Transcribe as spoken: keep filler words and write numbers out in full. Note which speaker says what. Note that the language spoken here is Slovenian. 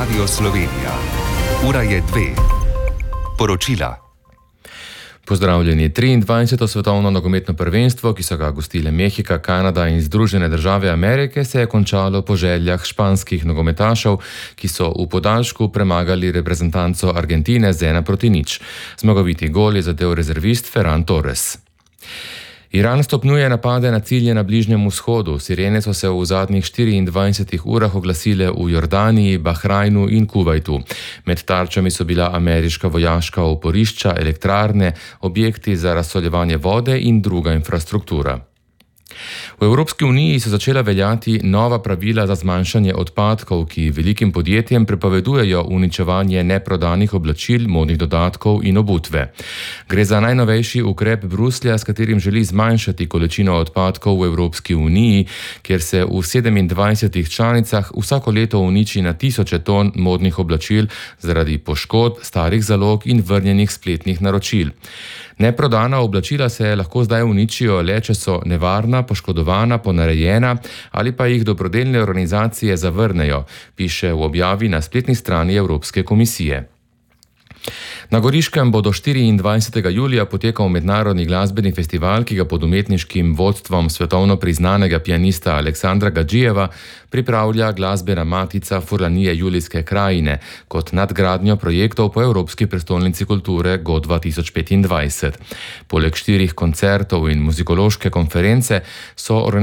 Speaker 1: Radio Slovenija. Ura je dve. Poročila.
Speaker 2: Pozdravljeni. triindvajseto svetovno nogometno prvenstvo, ki so ga gostile Mehika, Kanada in Združene države Amerike, se je končalo po željah španskih nogometašev, ki so v podaljšku premagali reprezentanco Argentine z ena proti nič. Zmagoviti gol je zadel rezervist Ferran Torres. Iran stopnjuje napade na cilje na Bližnjem vzhodu. Sirene so se v zadnjih štiriindvajsetih urah oglasile v Jordaniji, Bahrajnu in Kuvajtu. Med tarčami so bila ameriška vojaška oporišča, elektrarne, objekti za razsoljevanje vode in druga infrastruktura. V Evropski uniji so začela veljati nova pravila za zmanjšanje odpadkov, ki velikim podjetjem prepovedujejo uničevanje neprodanih oblačil, modnih dodatkov in obutve. Gre za najnovejši ukrep Bruslja, s katerim želi zmanjšati količino odpadkov v Evropski uniji, kjer se v sedemindvajsetih članicah vsako leto uniči na tisoče ton modnih oblačil zaradi poškodb, starih zalog in vrnjenih spletnih naročil. Neprodana oblačila se lahko zdaj uničijo le, če so nevarna, poškodovana, ponarejena ali pa jih dobrodelne organizacije zavrnejo, piše v objavi na spletni strani Evropske komisije. Na Goriškem bo do štiriindvajsetega julija potekal mednarodni glasbeni festival, ki ga pod umetniškim vodstvom svetovno priznanega pianista Aleksandra Gadžijeva pripravlja glasbena matica Furlanije Julijske krajine kot nadgradnjo projektov po Evropski prestolnici kulture Go dva tisoč petindvajset. Poleg štirih koncertov in muzikološke konference so